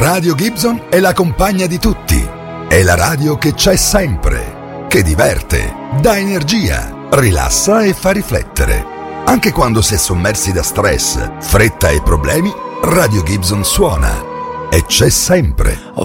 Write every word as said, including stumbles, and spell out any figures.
Radio Gibson è la compagna di tutti. È la radio che c'è sempre, che diverte, dà energia, rilassa e fa riflettere. Anche quando si è sommersi da stress, fretta e problemi, Radio Gibson suona e c'è sempre. Ho